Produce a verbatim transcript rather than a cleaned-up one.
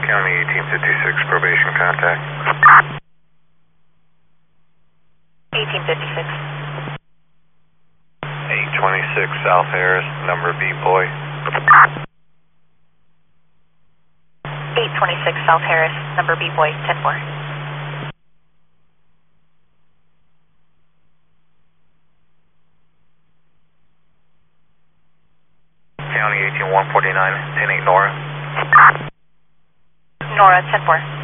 County eighteen fifty-six, probation contact. eighteen fifty-six. eight twenty-six South Harris, number B boy. eight twenty-six South Harris, number B boy, ten four. County eighteen one forty-nine, ten eight Nora. Nora, ten four.